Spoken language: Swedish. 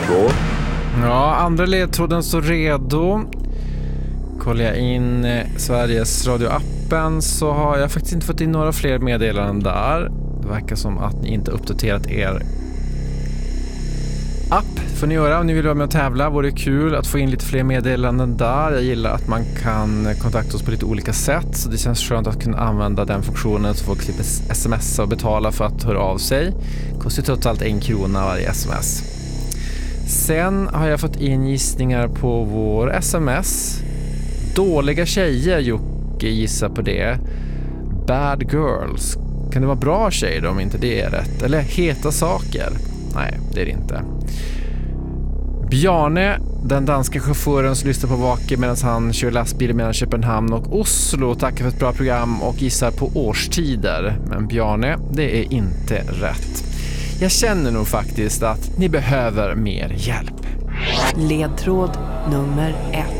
ledtråd. Ja, andra ledtråden står redo. Kollar jag in Sveriges Radio-appen så har jag faktiskt inte fått in några fler meddelanden där. Det verkar som att ni inte uppdaterat er app. Får ni göra om ni vill vara med och tävla. Vore det kul att få in lite fler meddelanden där. Jag gillar att man kan kontakta oss på lite olika sätt. Så det känns skönt att kunna använda den funktionen så folk slipper smsa och betala för att höra av sig. Det kostar trots allt 1 krona varje sms. Sen har jag fått in gissningar på vår sms. Dåliga tjejer, Jocke gissar på det. Bad girls. Kan det vara bra tjejer då, om inte det är rätt? Eller heta saker? Nej, det är det inte. Bjarne, den danska chauffören som lyssnar på Vake medan han kör lastbil mellan Köpenhamn och Oslo, tackar för ett bra program och gissar på årstider. Men Bjarne, det är inte rätt. Jag känner nog faktiskt att ni behöver mer hjälp. Ledtråd nummer 1.